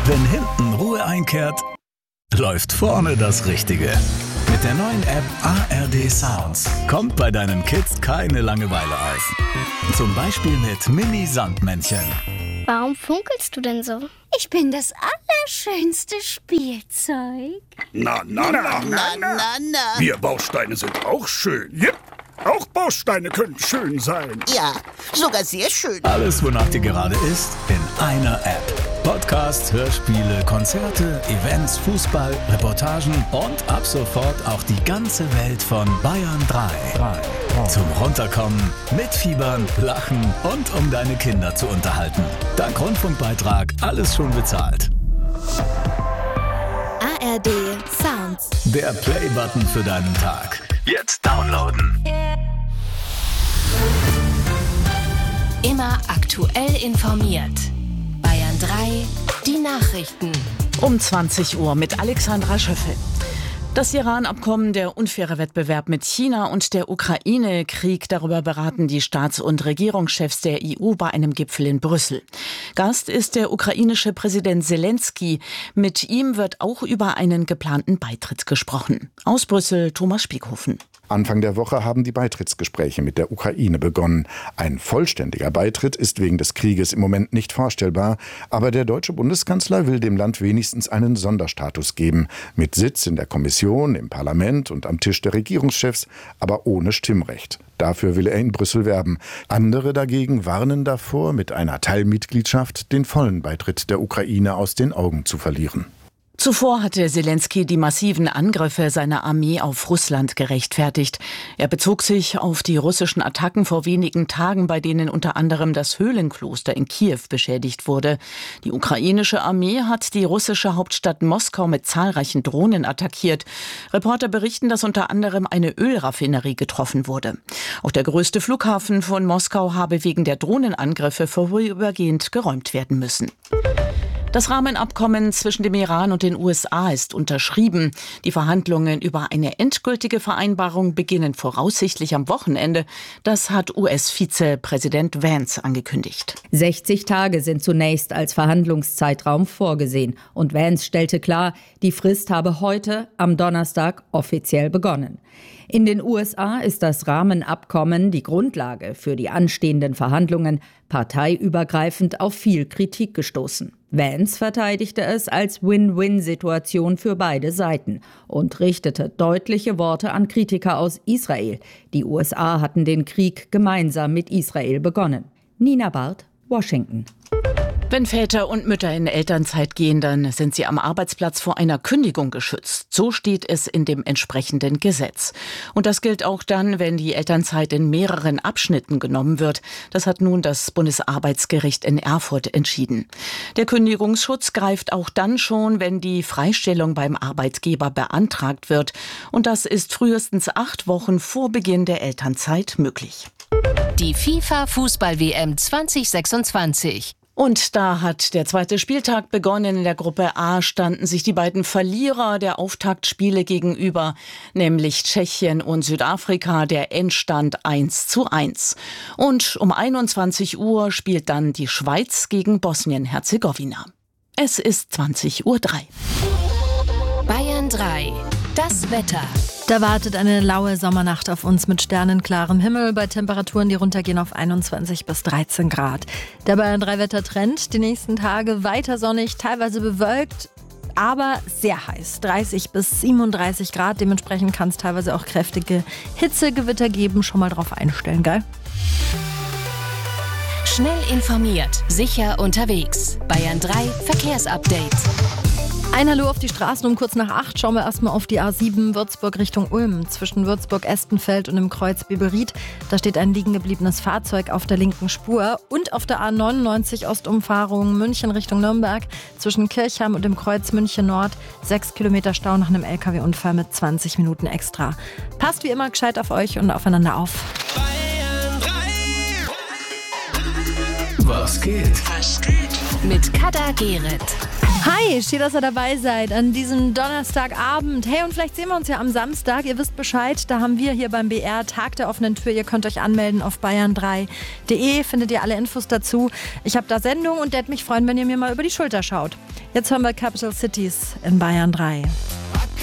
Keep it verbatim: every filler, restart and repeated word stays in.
Wenn hinten Ruhe einkehrt, läuft vorne das Richtige. Mit der neuen App A R D Sounds kommt bei deinen Kids keine Langeweile auf. Zum Beispiel mit Mini-Sandmännchen. Warum funkelst du denn so? Ich bin das allerschönste Spielzeug. Na, na, na, na, na, na. na. Wir Bausteine sind auch schön. Yep. Auch Bausteine können schön sein. Ja, sogar sehr schön. Alles, wonach dir gerade ist, in einer App. Podcasts, Hörspiele, Konzerte, Events, Fußball, Reportagen und ab sofort auch die ganze Welt von Bayern drei. Zum Runterkommen, mitfiebern, lachen und um deine Kinder zu unterhalten. Dank Rundfunkbeitrag alles schon bezahlt. A R D Sounds. Der Play-Button für deinen Tag. Jetzt downloaden. Immer aktuell informiert. Bayern drei, die Nachrichten. Um zwanzig Uhr mit Alexandra Schöffel. Das Iran-Abkommen, der unfaire Wettbewerb mit China und der Ukraine-Krieg, darüber beraten die Staats- und Regierungschefs der E U bei einem Gipfel in Brüssel. Gast ist der ukrainische Präsident Selenskyj. Mit ihm wird auch über einen geplanten Beitritt gesprochen. Aus Brüssel, Thomas Spieghofen. Anfang der Woche haben die Beitrittsgespräche mit der Ukraine begonnen. Ein vollständiger Beitritt ist wegen des Krieges im Moment nicht vorstellbar. Aber der deutsche Bundeskanzler will dem Land wenigstens einen Sonderstatus geben. Mit Sitz in der Kommission, im Parlament und am Tisch der Regierungschefs, aber ohne Stimmrecht. Dafür will er in Brüssel werben. Andere dagegen warnen davor, mit einer Teilmitgliedschaft den vollen Beitritt der Ukraine aus den Augen zu verlieren. Zuvor hatte Selenskyj die massiven Angriffe seiner Armee auf Russland gerechtfertigt. Er bezog sich auf die russischen Attacken vor wenigen Tagen, bei denen unter anderem das Höhlenkloster in Kiew beschädigt wurde. Die ukrainische Armee hat die russische Hauptstadt Moskau mit zahlreichen Drohnen attackiert. Reporter berichten, dass unter anderem eine Ölraffinerie getroffen wurde. Auch der größte Flughafen von Moskau habe wegen der Drohnenangriffe vorübergehend geräumt werden müssen. Das Rahmenabkommen zwischen dem Iran und den U S A ist unterschrieben. Die Verhandlungen über eine endgültige Vereinbarung beginnen voraussichtlich am Wochenende. Das hat U S-Vizepräsident Vance angekündigt. sechzig Tage sind zunächst als Verhandlungszeitraum vorgesehen. Und Vance stellte klar, die Frist habe heute, am Donnerstag, offiziell begonnen. In den U S A ist das Rahmenabkommen die Grundlage für die anstehenden Verhandlungen, parteiübergreifend auf viel Kritik gestoßen. Vance verteidigte es als Win-Win-Situation für beide Seiten und richtete deutliche Worte an Kritiker aus Israel. Die U S A hatten den Krieg gemeinsam mit Israel begonnen. Nina Barth, Washington. Wenn Väter und Mütter in Elternzeit gehen, dann sind sie am Arbeitsplatz vor einer Kündigung geschützt. So steht es in dem entsprechenden Gesetz. Und das gilt auch dann, wenn die Elternzeit in mehreren Abschnitten genommen wird. Das hat nun das Bundesarbeitsgericht in Erfurt entschieden. Der Kündigungsschutz greift auch dann schon, wenn die Freistellung beim Arbeitgeber beantragt wird. Und das ist frühestens acht Wochen vor Beginn der Elternzeit möglich. Die FIFA-Fußball-W M zwanzig sechsundzwanzig. Und da hat der zweite Spieltag begonnen. In der Gruppe A standen sich die beiden Verlierer der Auftaktspiele gegenüber, nämlich Tschechien und Südafrika, der Endstand eins zu eins. Und um einundzwanzig Uhr spielt dann die Schweiz gegen Bosnien-Herzegowina. Es ist zwanzig Uhr drei. Bayern drei. Das Wetter. Da wartet eine laue Sommernacht auf uns mit sternenklarem Himmel bei Temperaturen, die runtergehen auf einundzwanzig bis dreizehn Grad. Der Bayern drei Wettertrend, die nächsten Tage weiter sonnig, teilweise bewölkt, aber sehr heiß. dreißig bis siebenunddreißig Grad, dementsprechend kann es teilweise auch kräftige Hitzegewitter geben. Schon mal drauf einstellen, gell? Schnell informiert, sicher unterwegs. Bayern drei Verkehrsupdate. Ein Hallo auf die Straßen um kurz nach acht. Schauen wir erstmal auf die A sieben Würzburg Richtung Ulm. Zwischen Würzburg-Espenfeld und dem Kreuz Biberried. Da steht ein liegen gebliebenes Fahrzeug auf der linken Spur. Und auf der A neunundneunzig Ostumfahrung München Richtung Nürnberg. Zwischen Kirchheim und dem Kreuz München Nord. Sechs Kilometer Stau nach einem L K W-Unfall mit zwanzig Minuten extra. Passt wie immer gescheit auf euch und aufeinander auf. Was geht? Was geht? Mit Kader Gerrit. Hi, schön, dass ihr dabei seid an diesem Donnerstagabend. Hey, und vielleicht sehen wir uns ja am Samstag. Ihr wisst Bescheid, da haben wir hier beim B R Tag der offenen Tür. Ihr könnt euch anmelden auf bayern drei punkt de, findet ihr alle Infos dazu. Ich habe da Sendung und werde mich freuen, wenn ihr mir mal über die Schulter schaut. Jetzt hören wir Capital Cities in Bayern drei.